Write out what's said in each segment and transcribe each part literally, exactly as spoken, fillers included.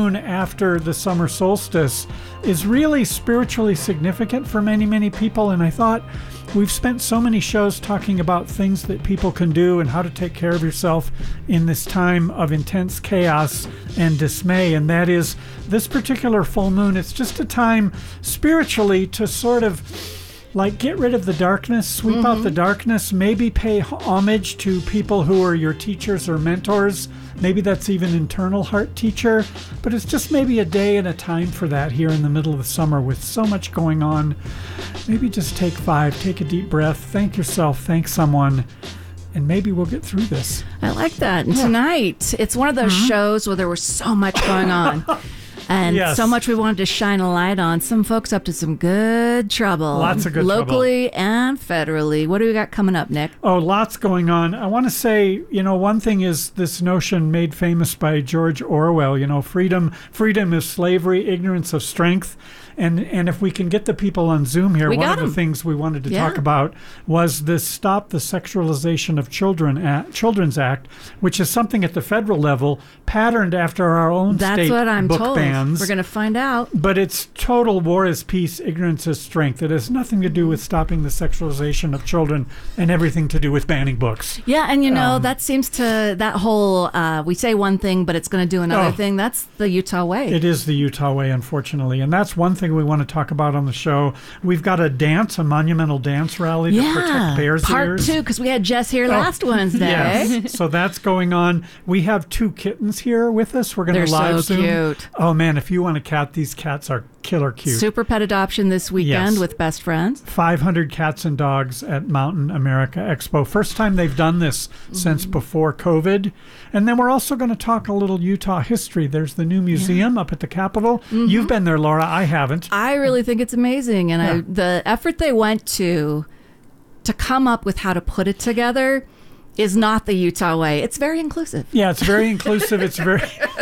moon after the summer solstice is really spiritually significant for many, many people. And I thought we've spent so many shows talking about things that people can do and how to take care of yourself in this time of intense chaos and dismay. And that is this particular full moon. It's just a time spiritually to sort of like get rid of the darkness, sweep mm-hmm. out the darkness, maybe pay homage to people who are your teachers or mentors. Maybe that's even internal heart teacher, but it's just maybe a day and a time for that here in the middle of the summer with so much going on. Maybe just take five, take a deep breath, thank yourself, thank someone, and maybe we'll get through this. I like that. And yeah. tonight, it's one of those mm-hmm. shows where there was so much going on. And yes. so much we wanted to shine a light on. Some folks up to some good trouble. Lots of good locally trouble. and federally. What do we got coming up, Nick? Oh, lots going on. I want to say, you know, one thing is this notion made famous by George Orwell, you know, freedom, freedom is slavery, ignorance of strength. And and if we can get the people on Zoom here, we one of them. the things we wanted to yeah. talk about was this Stop the Sexualization of Children Act, Children's Act, which is something at the federal level patterned after our own That's state what I'm book told. bans. We're going to find out. But it's total war is peace, ignorance is strength. It has nothing to do with stopping the sexualization of children and everything to do with banning books. Yeah, and you know, Um, that seems to, that whole, uh, we say one thing, but it's going to do another Oh. thing. That's the Utah way. It is the Utah way, unfortunately. And that's one thing we want to talk about on the show. We've got a dance, a monumental dance rally yeah. to protect bears' Part ears. two, because we had Jess here Oh, last Wednesday. Yes. So that's going on. We have two kittens here with us. We're going They're to live so Zoom. cute. Oh, man, if you want a cat, these cats are killer cute. Super pet adoption this weekend Yes. with Best Friends. five hundred cats and dogs at Mountain America Expo. First time they've done this mm-hmm. since before COVID. And then we're also going to talk a little Utah history. There's the new museum yeah. up at the Capitol. Mm-hmm. You've been there, Laura. I haven't. I really think it's amazing. And yeah. I, the effort they went to to come up with how to put it together is not the Utah way. It's very inclusive. Yeah, it's very inclusive. It's very...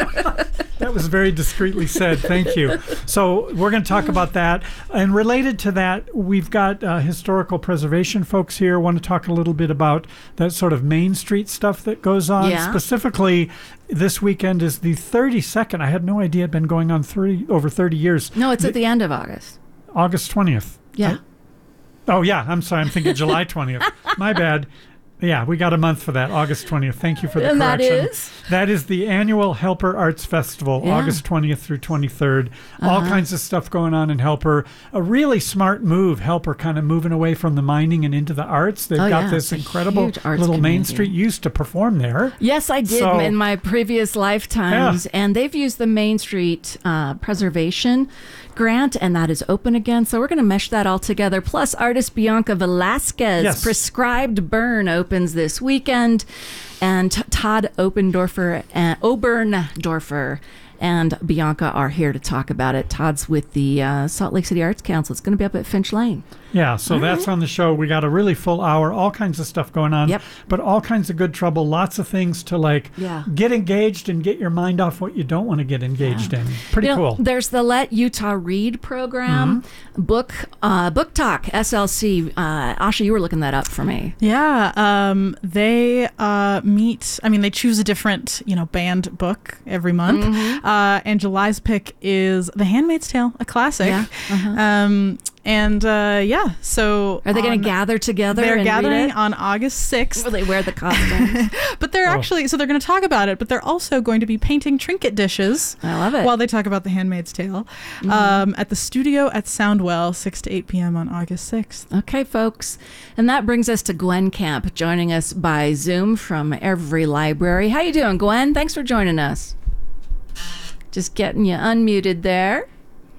That was very discreetly said. Thank you. So we're going to talk about that. And related to that, we've got uh, historical preservation folks here. Want to talk a little bit about that sort of Main Street stuff that goes on. Yeah. Specifically, this weekend is the thirty-second. I had no idea it had been going on thirty over thirty years. No, it's the, at the end of August. August twentieth. Yeah. Oh, yeah. I'm sorry. I'm thinking July twentieth. My bad. Yeah, we got a month for that, August twentieth. Thank you for the and correction. that is? That is the annual Helper Arts Festival, Yeah. August twentieth through twenty-third. Uh-huh. All kinds of stuff going on in Helper. A really smart move, Helper kind of moving away from the mining and into the arts. They've Oh, got yeah, this it's a incredible huge arts little Main community. Street. You used to perform there. Yes, I did So- in my previous lifetimes. Yeah. And they've used the Main Street uh, Preservation Grant, and that is open again. So we're going to mesh that all together. Plus, artist Bianca Velasquez, Yes. Prescribed Burn, opens this weekend. And Todd Obendorfer, uh, Oberndorfer and Bianca are here to talk about it. Todd's with the uh, Salt Lake City Arts Council. It's going to be up at Finch Lane. Yeah, so All that's right. on the show. We got a really full hour, all kinds of stuff going on, Yep. but all kinds of good trouble, lots of things to like Yeah. get engaged and get your mind off what you don't want to get engaged in. Pretty You know, cool. There's the Let Utah Read program, book uh, book talk, S L C. Uh, Asha, you were looking that up for me. Yeah, um, they uh, meet. I mean, they choose a different, you know, banned book every month. Mm-hmm. Uh, and July's pick is The Handmaid's Tale, a classic. Yeah, uh-huh. Um, and uh, yeah, so Are they going on- to gather together? They're and gathering read it? on August sixth. Will they wear the costumes? But they're Oh. actually, so they're going to talk about it, but they're also going to be painting trinket dishes. I love it. While they talk about The Handmaid's Tale Mm-hmm. um, at the studio at Soundwell, six to eight p.m. on August sixth. Okay, folks. And that brings us to Gwen Camp, joining us by Zoom from Every Library. How you doing, Gwen? Thanks for joining us. Just getting you unmuted there.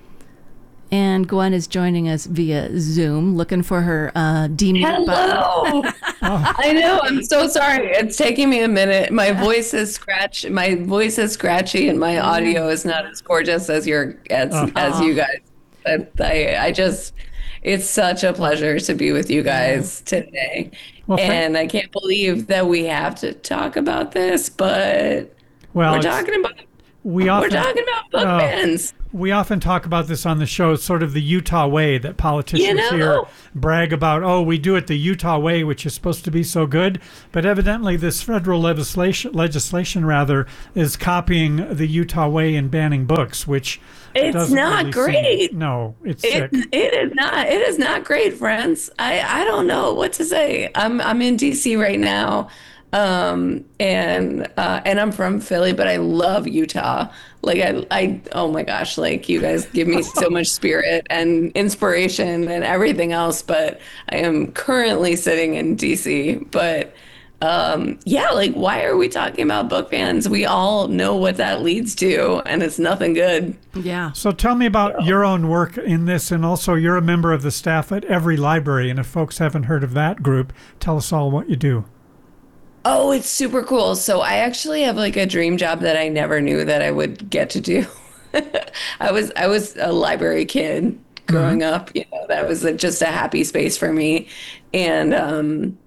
And Gwen is joining us via Zoom, looking for her uh, demute button. Hello. I know. I'm so sorry. It's taking me a minute. My voice is scratch. My voice is scratchy, and my audio is not as gorgeous as your as Oh. as you guys. But I I just it's such a pleasure to be with you guys today, Well, thank- and I can't believe that we have to talk about this, but Well, we're it's- talking about it. we often We're talking about book uh, bans. we often talk about this on the show, sort of the Utah way that politicians You know? here brag about. Oh, we do it the Utah way, which is supposed to be so good. But evidently, this federal legislation, legislation rather, is copying the Utah way in banning books, which It's doesn't not really great. Seem, no, it's It, sick. it is not. It is not great, friends. I I don't know what to say. I'm I'm in D C right now, um, and uh, and I'm from Philly, but I love Utah. Like I I oh my gosh, like you guys give me so much spirit and inspiration and everything else. But I am currently sitting in D C. But um, yeah, like why are we talking about book bans? We all know what that leads to, and it's nothing good. Yeah. So tell me about your own work in this, and also you're a member of the staff at Every Library. And if folks haven't heard of that group, tell us all what you do. Oh, it's super cool. So I actually have like a dream job that I never knew that I would get to do. I was I was a library kid growing up. You know, that was a, just a happy space for me. And um,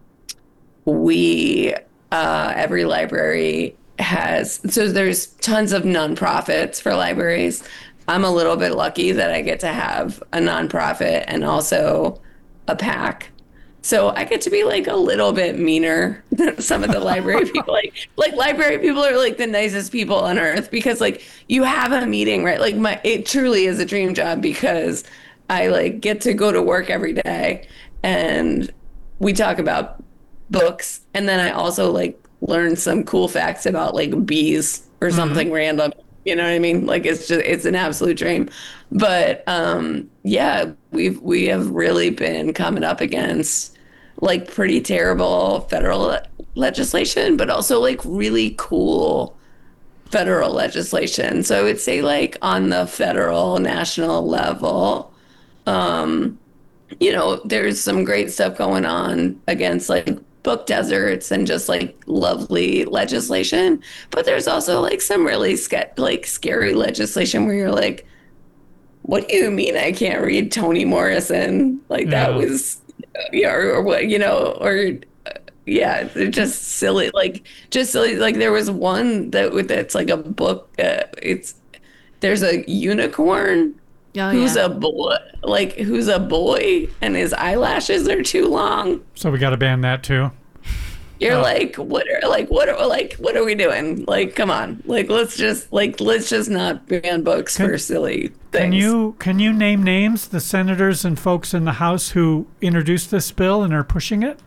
we uh, Every Library has so there's tons of nonprofits for libraries. I'm a little bit lucky that I get to have a nonprofit and also a PAC. So I get to be like a little bit meaner than some of the library people. Like, like library people are like the nicest people on earth because like you have a meeting, right? Like my, it truly is a dream job because I like get to go to work every day and we talk about books. And then I also like learn some cool facts about like bees or something mm-hmm. random. You know what I mean? Like it's just, it's an absolute dream. But um, yeah, we've, we have really been coming up against like pretty terrible federal le- legislation, but also like really cool federal legislation. So I would say like on the federal national level, um, you know, there's some great stuff going on against like book deserts and just like lovely legislation, but there's also like some really sca- like scary legislation where you're like, what do you mean I can't read Toni Morrison? Like yeah. that was, yeah, or, or what, you know, or uh, yeah, they're just silly, like just silly. Like there was one that that's like a book. Uh, it's there's a unicorn oh, who's yeah. a boy, like who's a boy, and his eyelashes are too long. So we got to ban that too. You're oh. like, what are like what are like what are we doing? Like, come on, like let's just like let's just not ban books can, for silly things. Can you can you name names, the senators and folks in the House who introduced this bill and are pushing it?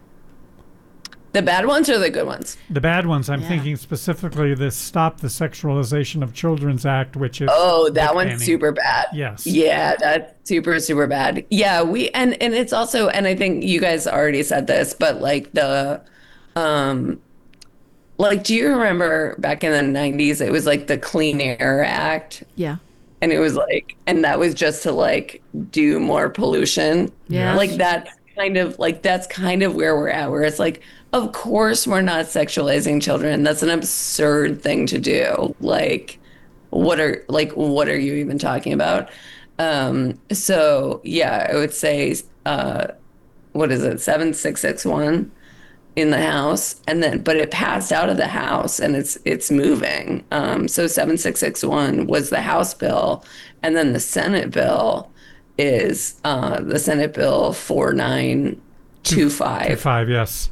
The bad ones or the good ones? The bad ones. I'm yeah. thinking specifically the Stop the Sexualization of Children's Act, which is oh, that one's banning. super bad. Yes. Yeah, that's super super bad. Yeah, we and and it's also and I think you guys already said this, but like the, um, like do you remember back in the nineties? It was like the Clean Air Act. Yeah. And it was like, and that was just to like do more pollution. Yeah. Like that's kind of like that's kind of where we're at, where it's like, of course we're not sexualizing children. That's an absurd thing to do. Like, what are like what are you even talking about? Um, so yeah, I would say uh, what is it, seven six six one in the House, and then but it passed out of the House and it's it's moving. Um, so seven six six one was the House bill, and then the Senate bill is uh, the Senate bill four nine two five. Five, yes.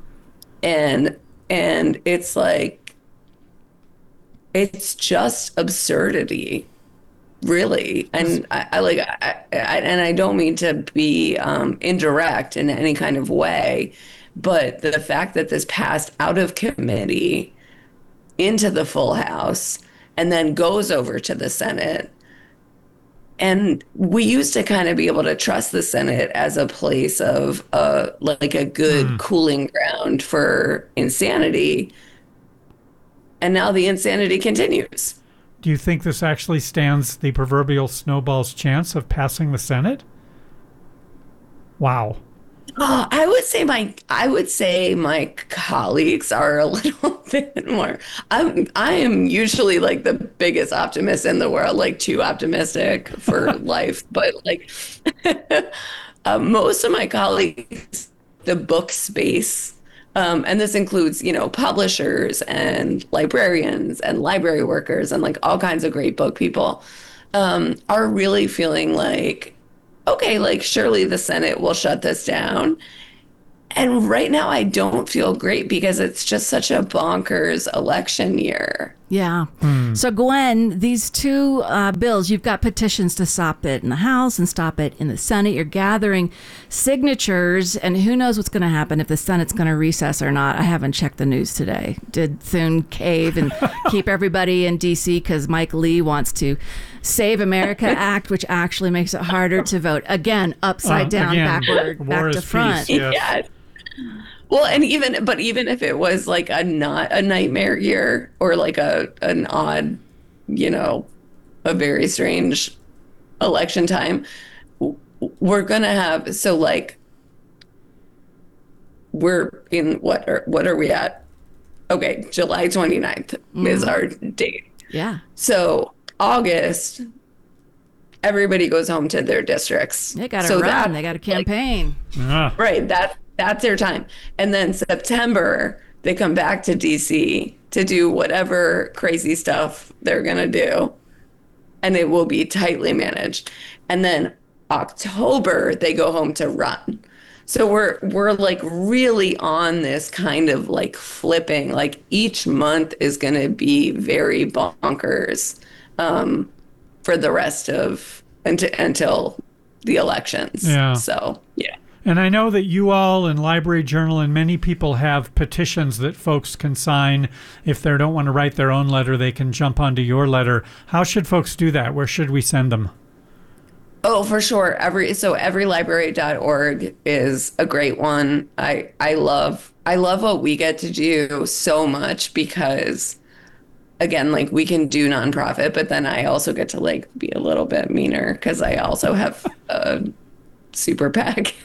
And and it's like it's just absurdity, really. And I, I like I, I, and I don't mean to be um, indirect in any kind of way, but the fact that this passed out of committee into the full House and then goes over to the Senate. And we used to kind of be able to trust the Senate as a place of uh, like a good mm. cooling ground for insanity. And now the insanity continues. Do you think this actually stands the proverbial snowball's chance of passing the Senate? Wow. Oh, I would say my I would say my colleagues are a little bit more. I'm I am usually like the biggest optimist in the world, like too optimistic for life. But like uh, most of my colleagues, the book space, Um, and this includes, you know, publishers and librarians and library workers and like all kinds of great book people, um, are really feeling like, okay, like surely the Senate will shut this down. And right now I don't feel great because it's just such a bonkers election year. Yeah. So, Gwen, these two uh, bills, you've got petitions to stop it in the House and stop it in the Senate. You're gathering signatures, and who knows what's going to happen if the Senate's going to recess or not. I haven't checked the news today. Did Thune cave and keep everybody in D C because Mike Lee wants to Save America Act, which actually makes it harder to vote. Again, upside Uh, down, again, backward, war back is to peace, front. yes. Yeah. Well, and even, but even if it was like a not a nightmare year or like a an odd, you know, a very strange election time, w- we're gonna have, so like we're in what are what are we at? Okay, July twenty-ninth is our date. Yeah. So August, everybody goes home to their districts. They got to so run. that, They got to like, campaign. Ah. Right. That that's their time. And then September, they come back to D C to do whatever crazy stuff they're gonna do. And it will be tightly managed. And then October, they go home to run. So we're we're like really on this kind of like flipping. Like each month is gonna be very bonkers um, for the rest of until until the elections. Yeah. So yeah. And I know that you all and Library Journal and many people have petitions that folks can sign. If they don't want to write their own letter, they can jump onto your letter. How should folks do that? Where should we send them? Oh, for sure. Every so every library dot org is a great one. I I love I love what we get to do so much because again, like we can do nonprofit, but then I also get to like be a little bit meaner because I also have a super PAC.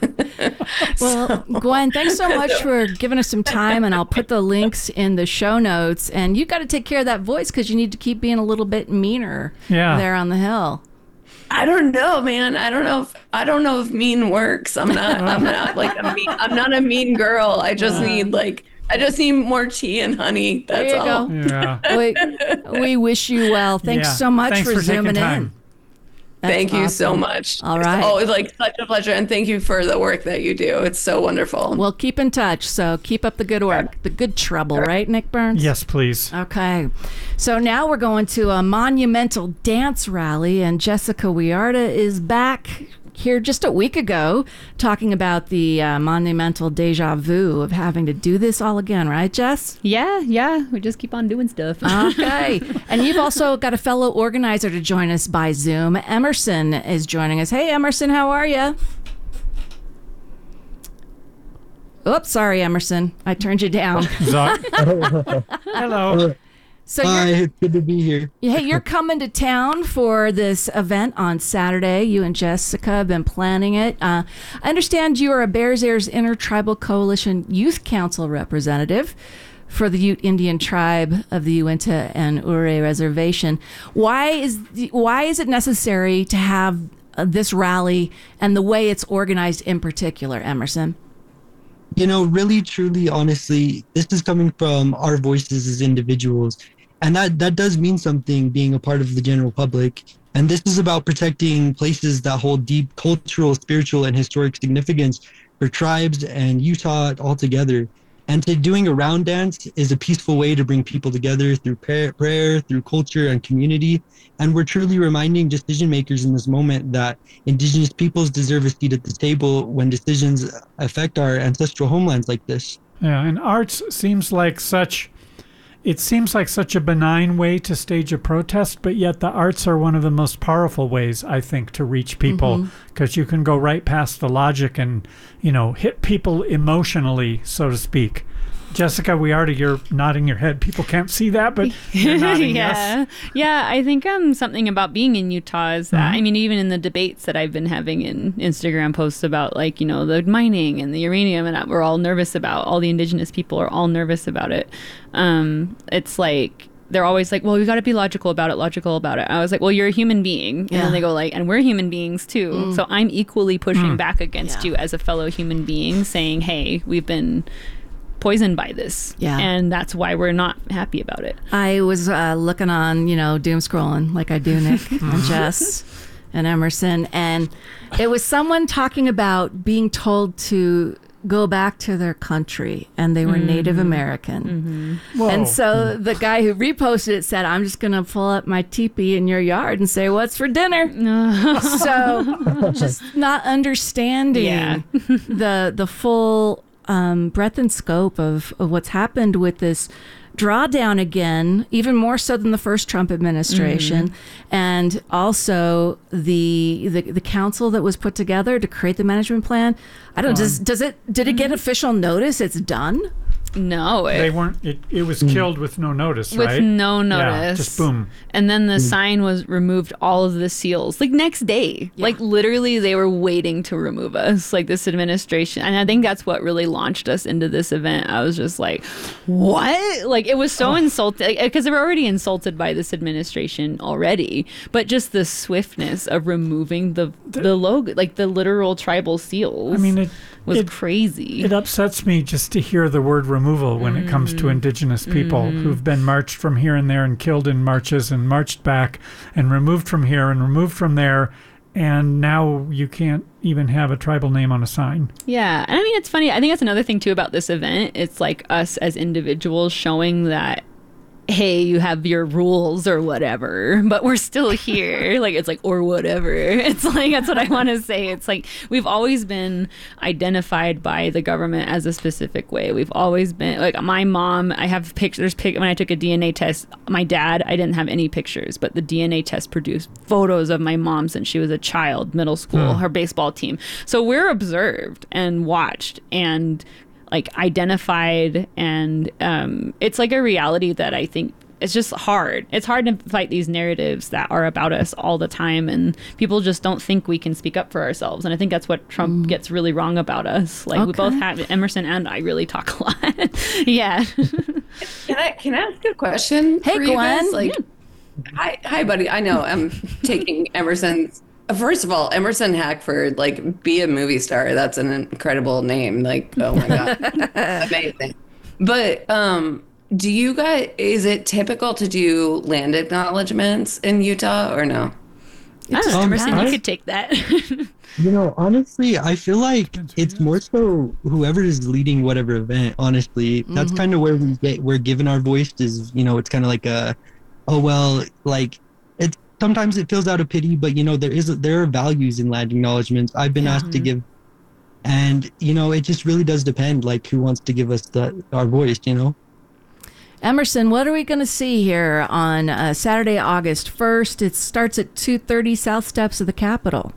Well, Gwen, thanks so much for giving us some time, and I'll put the links in the show notes. And you got to take care of that voice because you need to keep being a little bit meaner Yeah. there on the Hill. I don't know, man. I don't know if I don't know if mean works. I'm not I'm not like a mean I'm not a mean girl. I just need like I just need more tea and honey. That's There you all. go. Yeah. we, we wish you well. Thanks Yeah. so much Thanks for, for taking zooming time. in. That's Thank you so awesome. much. All right. Oh, it's like such a pleasure. And thank you for the work that you do. It's so wonderful. We'll keep in touch. So keep up the good work, the good trouble, right, Nick Burns? Yes, please. Okay. So now we're going to a monumental dance rally, and Jessica Wiarta is back here just a week ago talking about the uh, monumental deja vu of having to do this all again, right, Jess? Yeah, yeah. We just keep on doing stuff. Okay. And you've also got a fellow organizer to join us by Zoom. Emerson is joining us. Hey, Emerson, how are you? Oops, sorry, Emerson. I turned you down. Zoc. Hello. So you're, Hi, it's good to be here. hey, you're coming to town for this event on Saturday. You and Jessica have been planning it. Uh, I understand you are a Bears Ears Intertribal Coalition Youth Council representative for the Ute Indian tribe of the Uinta and Ure Reservation. Why is the, why is it necessary to have uh, this rally and the way it's organized in particular, Emerson? You know, really, truly, honestly, this is coming from our voices as individuals. And that, that does mean something, being a part of the general public. And this is about protecting places that hold deep cultural, spiritual, and historic significance for tribes and Utah altogether. And to doing a round dance is a peaceful way to bring people together through prayer, prayer, through culture and community. And we're truly reminding decision makers in this moment that Indigenous peoples deserve a seat at the table when decisions affect our ancestral homelands like this. Yeah, and arts seems like such it seems like such a benign way to stage a protest, but yet the arts are one of the most powerful ways, I think, to reach people, because you can go right past the logic and, you know, hit people emotionally, so to speak. Jessica, we already, you're nodding your head. People can't see that, but you're nodding yeah. yes. Yeah, I think um something about being in Utah is that, Mhm. I mean, even in the debates that I've been having in Instagram posts about, like, you know, the mining and the uranium, and that we're all nervous about, all the Indigenous people are all nervous about it. Um, it's like, they're always like, well, we got to be logical about it, logical about it. I was like, well, you're a human being. And Yeah. then they go like, and we're human beings too. So I'm equally pushing back against Mm. Yeah. you as a fellow human being, saying, hey, we've been poisoned by this. Yeah. And that's why we're not happy about it. I was uh, looking on, you know, doom scrolling like I do, Nick and Jess and Emerson, and it was someone talking about being told to go back to their country, and they were Mm-hmm. Native American. Whoa. And so the guy who reposted it said, I'm just going to pull up my teepee in your yard and say, what's for dinner? So just not understanding Yeah. the the full um, breadth and scope of, of what's happened with this drawdown again, even more so than the first Trump administration, Mm-hmm. and also the, the the council that was put together to create the management plan. I don't. Does does it? Did it Mm-hmm. get official notice? It's done. No, it, They weren't. It, it was killed with no notice, with right? no Yeah, notice. just boom. And then the sign was removed, all of the seals, like next day. Like literally, they were waiting to remove us, like this administration. And I think that's what really launched us into this event. I was just like, what? Like it was so insulting, because they were already insulted by this administration already. But just the swiftness of removing the the logo, like the literal tribal seals. I mean, it was it, crazy. It upsets me just to hear the word removal when it comes to indigenous people who've been marched from here and there and killed in marches and marched back and removed from here and removed from there. And now you can't even have a tribal name on a sign. Yeah. And I mean, it's funny. I think that's another thing, too, about this event. It's like us as individuals showing that, hey, you have your rules or whatever, but we're still here. Like, it's like, or whatever. It's like, that's what I want to say. It's like, we've always been identified by the government as a specific way. We've always been, like, my mom, I have pictures, pic- when I took a D N A test, my dad, I didn't have any pictures, but the D N A test produced photos of my mom since she was a child, middle school, her baseball team. So we're observed and watched and like identified, and um, it's like a reality that I think it's just hard. It's hard to fight these narratives that are about us all the time, and people just don't think we can speak up for ourselves. And I think that's what Trump gets really wrong about us. Like we Okay. both have, Emerson and I really talk a lot. Yeah. Can I can I ask a question? Hey, for you guys? Gwen. Like, hi, hi, buddy. I know I'm taking Emerson's. First of all, Emerson Hackford, like, be a movie star. That's an incredible name. Like, oh my god, amazing. But um, do you guys? Is it typical to do land acknowledgements in Utah or no? I don't know, Um, Emerson, I- you could take that. You know, honestly, I feel like it's more so whoever is leading whatever event. Honestly, that's kind of where we get we're given our voice. Is you know, it's kind of like a, oh well, like it's sometimes it feels out of pity, but you know, there is a, there are values in land acknowledgements. I've been asked to give, and you know, it just really does depend, like who wants to give us the our voice. You know. Emerson, what are we going to see here on uh, Saturday, August first? It starts at two thirty South Steps of the Capitol.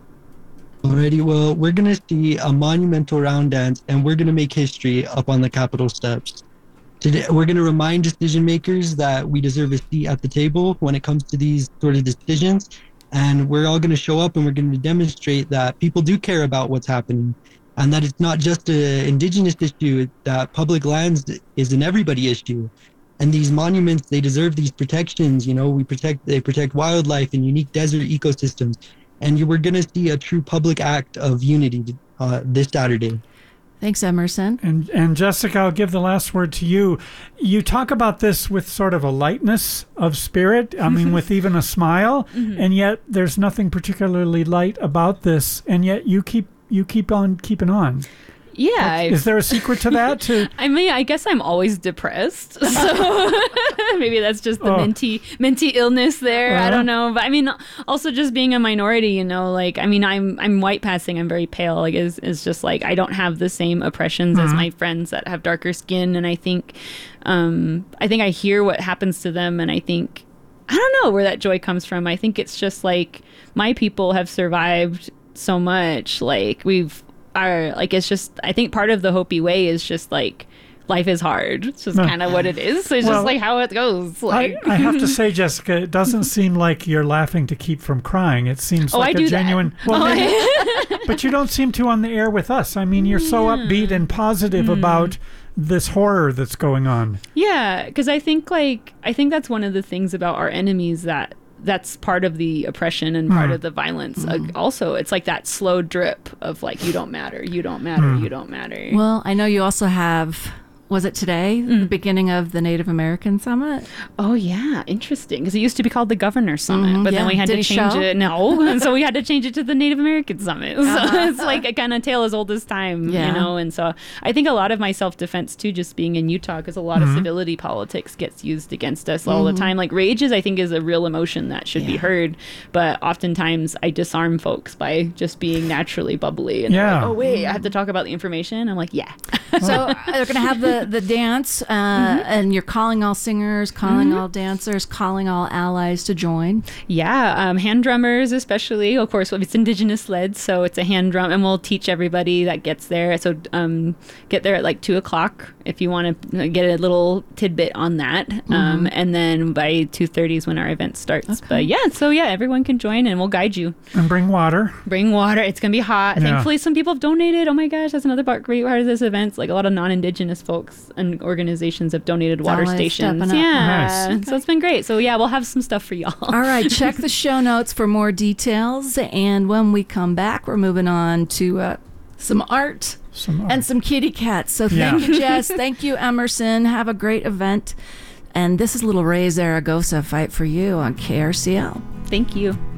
Alrighty, well, we're gonna see a monumental round dance, and we're gonna make history up on the Capitol steps. Today, we're gonna remind decision makers that we deserve a seat at the table when it comes to these sort of decisions, and we're all gonna show up and we're gonna demonstrate that people do care about what's happening, and that it's not just an indigenous issue, that public lands is an everybody issue. And these monuments, they deserve these protections. You know, we protect, they protect wildlife and unique desert ecosystems. And you, we're going to see a true public act of unity uh, this Saturday. Thanks, Emerson. And and Jessica, I'll give the last word to you. You talk about this with sort of a lightness of spirit. I mean, with even a smile, and yet there's nothing particularly light about this. And yet you keep you keep on keeping on. Yeah. I- Is there a secret to that? To I mean, I guess I'm always depressed, so maybe that's just the Oh. minty, minty illness there. I Uh-huh. don't know, but I mean, also just being a minority, you know, like I mean, I'm I'm white passing. I'm very pale. Like, is is just like I don't have the same oppressions as my friends that have darker skin, and I think, um, I think I hear what happens to them, and I think I don't know where that joy comes from. I think it's just like my people have survived so much. Like we've. Are like it's just I think part of the Hopi way is just like life is hard. It's just No. kind of what it is. So it's Well, just like how it goes. I, Like I have to say, Jessica, it doesn't seem like you're laughing to keep from crying. It seems oh, like I a do genuine. that. Well, Oh, maybe- I- but you don't seem to on the air with us. I mean, you're so upbeat and positive about this horror that's going on. yeah, because I think like I think that's one of the things about our enemies that that's part of the oppression and part Mhm. of the violence. Uh, also, it's like that slow drip of like you don't matter, you don't matter, Mm. you don't matter. Well, I know you also have Was it today, the beginning of the Native American Summit? Oh yeah, interesting. Because it used to be called the Governor Summit, Mhm, but yeah. then we had Did to he change show? it. No, and so we had to change it to the Native American Summit. So Uh-huh. it's like a kind of tale as old as time, Yeah. you know. And so I think a lot of my self-defense too, just being in Utah, because a lot of civility politics gets used against us all the time. Like rage is, I think, is a real emotion that should be Yeah. heard, but oftentimes I disarm folks by just being naturally bubbly. And they're Yeah. like, oh wait, I have to talk about the information. I'm like, yeah. So they're going to have the, the dance, uh, and you're calling all singers, calling all dancers, calling all allies to join. Yeah, um, hand drummers especially. Of course, it's Indigenous led, so it's a hand drum, and we'll teach everybody that gets there. So um, get there at like two o'clock if you want to get a little tidbit on that. Um, and then by two thirty is when our event starts. But yeah, so yeah, everyone can join, and we'll guide you. And bring water. Bring water. It's gonna be hot. Yeah. Thankfully, some people have donated. Oh my gosh, that's another part, great part of this event. Like a lot of non-Indigenous folks and organizations have donated water Always stations. stepping up. Yeah, Nice. so it's been great. So yeah, we'll have some stuff for y'all. All right, check the show notes for more details. And when we come back, we're moving on to uh, some art Some and some kitty cats. So thank Yeah. you, Jess. Thank you, Emerson. Have a great event. And this is Little Ray Zaragoza, Fight for You on K R C L. Thank you.